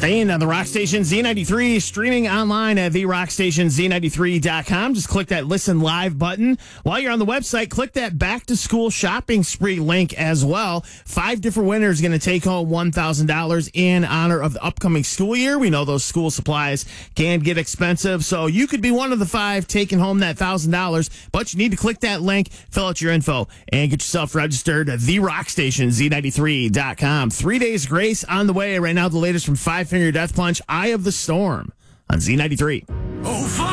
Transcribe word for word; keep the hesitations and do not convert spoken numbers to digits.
Staying on the Rock Station Z ninety-three, streaming online at the rock station z ninety-three dot com. Just click that listen live button. While you're on the website, click that back to school shopping spree link as well. Five different winners going to take home one thousand dollars in honor of the upcoming school year. We know those school supplies can get expensive, so you could be one of the five taking home that one thousand dollars, but you need to click that link, fill out your info, and get yourself registered at the rock station z ninety-three dot com. Three days grace on the way. Right now, the latest from Five Finger Death Punch, Eye of the Storm on Z ninety-three. Oh,